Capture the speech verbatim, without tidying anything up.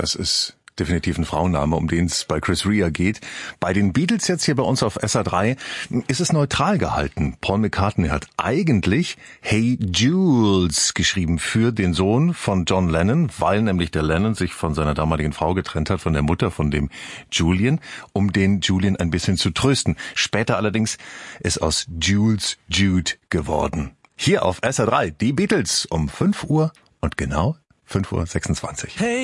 Das ist definitiv ein Frauenname, um den es bei Chris Rea geht. Bei den Beatles jetzt hier bei uns auf S R drei ist es neutral gehalten. Paul McCartney hat eigentlich Hey Jules geschrieben für den Sohn von John Lennon, weil nämlich der Lennon sich von seiner damaligen Frau getrennt hat, von der Mutter von dem Julian, um den Julian ein bisschen zu trösten. Später allerdings ist aus Jules Jude geworden. Hier auf S R drei, die Beatles um fünf Uhr und genau fünf Uhr sechsundzwanzig. Hey.